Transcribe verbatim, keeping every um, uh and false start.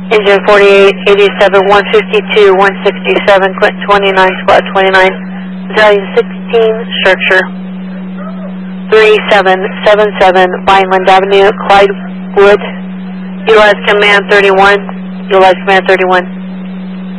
Engine forty-eight, eighty-seven, one fifty-two, one sixty-seven, Clinton twenty-nine, Squad twenty-nine, Battalion sixteen, structure three seven seven seven, Vineland Avenue, Clydewood. Utilize Command thirty-one. Utilize Command thirty-one.